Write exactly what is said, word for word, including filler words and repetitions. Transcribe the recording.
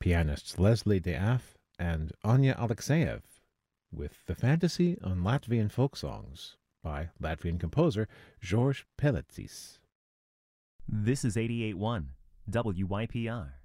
pianists Leslie Deaf and Anya Alexeyev with The Fantasy on Latvian Folk Songs by Latvian composer George Pelecis. This is eighty-eight point one W Y P R.